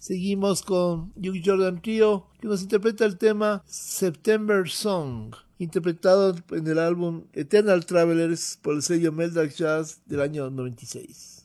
Seguimos con Duke Jordan Trio, que nos interpreta el tema September Song, interpretado en el álbum Eternal Travelers por el sello Meldak Jazz del año 96.